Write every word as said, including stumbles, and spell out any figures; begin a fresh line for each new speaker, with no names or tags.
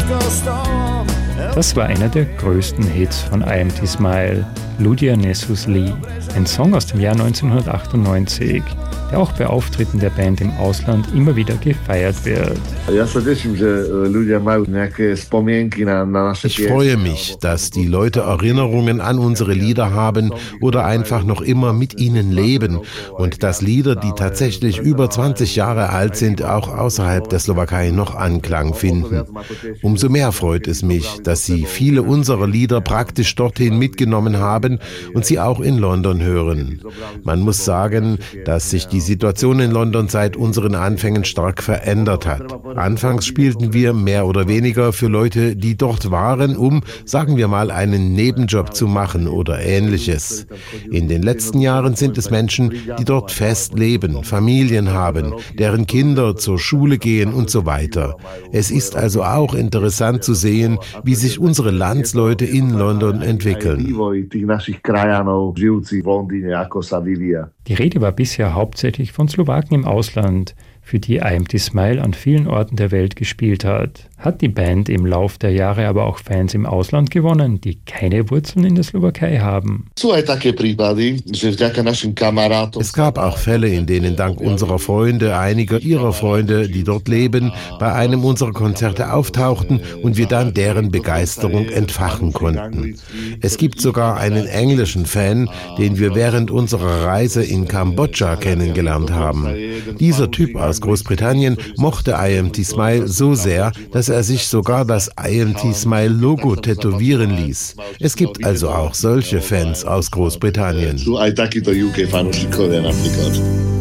Das war einer der größten Hits von I Am T Smile, Ludia Nessus Lee, ein Song aus dem Jahr neunzehnhundertachtundneunzig, der auch bei Auftritten der Band im Ausland immer wieder gefeiert wird.
Ich freue mich, dass die Leute Erinnerungen an unsere Lieder haben oder einfach noch immer mit ihnen leben und dass Lieder, die tatsächlich über zwanzig Jahre alt sind, auch außerhalb der Slowakei noch Anklang finden. Umso mehr freut es mich, dass sie viele unserer Lieder praktisch dorthin mitgenommen haben und sie auch in London hören. Man muss sagen, dass sich die Situation in London seit unseren Anfängen stark verändert hat. Anfangs spielten wir mehr oder weniger für Leute, die dort waren, um, sagen wir mal, einen Nebenjob zu machen oder Ähnliches. In den letzten Jahren sind es Menschen, die dort fest leben, Familien haben, deren Kinder zur Schule gehen und so weiter. Es ist also auch interessant zu sehen, wie sich unsere Landsleute in London entwickeln.
Die Rede war bisher hauptsächlich von Slowaken im Ausland, für die I Am T Smile an vielen Orten der Welt gespielt hat. Hat die Band im Lauf der Jahre aber auch Fans im Ausland gewonnen, die keine Wurzeln in der Slowakei haben?
Es gab auch Fälle, in denen dank unserer Freunde, einiger ihrer Freunde, die dort leben, bei einem unserer Konzerte auftauchten und wir dann deren Begeisterung entfachen konnten. Es gibt sogar einen englischen Fan, den wir während unserer Reise in Kambodscha kennengelernt haben. Dieser Typ aus Großbritannien mochte I Am T Smile so sehr, dass er sich sogar das I Am T Smile Logo tätowieren ließ. Es gibt also auch solche Fans aus Großbritannien.